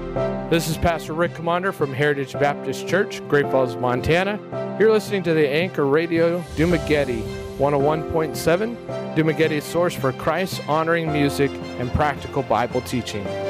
This is Pastor Rick Commander from Heritage Baptist Church, Great Falls, Montana. You're listening to the Anchor Radio Dumageddon 101.7, Dumagedi's source for Christ-honoring music and practical Bible teaching.